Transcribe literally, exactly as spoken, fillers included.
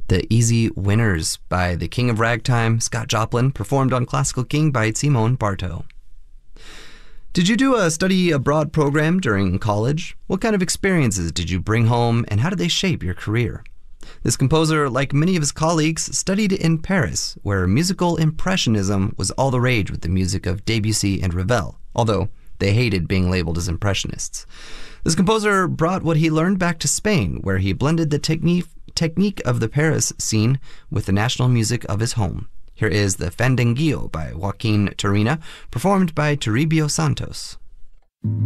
The Easy Winners by the King of Ragtime, Scott Joplin, performed on Classical King by Simone Bartow. Did you do a study abroad program during college? What kind of experiences did you bring home, and how did they shape your career? This composer, like many of his colleagues, studied in Paris, where musical impressionism was all the rage with the music of Debussy and Ravel, although they hated being labeled as impressionists. This composer brought what he learned back to Spain, where he blended the technique technique of the Paris scene with the national music of his home. Here is the Fandanguillo by Joaquin Turina, performed by Toribio Santos.